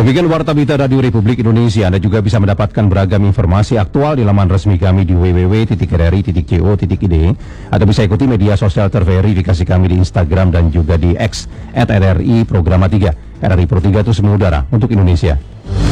Demikian Warta Berita Radio Republik Indonesia. Anda juga bisa mendapatkan beragam informasi aktual di laman resmi kami di www.rri.co.id atau bisa ikuti media sosial terverifikasi kami di Instagram dan juga di X @RRI Programa 3. RRI Pro 3 itu semua udara untuk Indonesia.